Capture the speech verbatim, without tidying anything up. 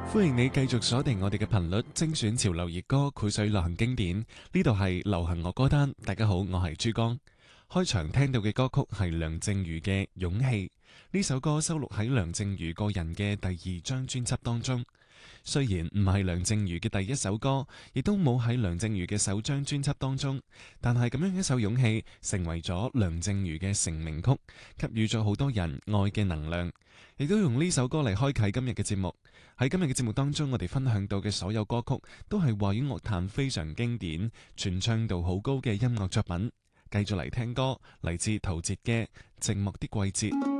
歡迎你繼續鎖定我哋嘅頻率，精選潮流熱歌，繪水流行經典。呢度係流行樂歌單。大家好，我係珠江。開場聽到嘅歌曲係梁靜茹嘅《勇氣》。呢首歌收錄喺梁靜茹個人嘅第二張專輯當中。雖然唔係梁靜茹嘅第一首歌，亦都冇喺梁靜茹嘅首張專輯當中，但係咁樣一首勇氣成為咗梁靜茹嘅成名曲，給予咗好多人愛嘅能量，亦都用呢首歌嚟開啟今日嘅節目。喺今日嘅節目當中，我哋分享到嘅所有歌曲都係華語樂壇非常經典、傳唱度好高嘅音樂作品。繼續嚟聽歌，嚟自陶喆嘅《寂寞的季節》。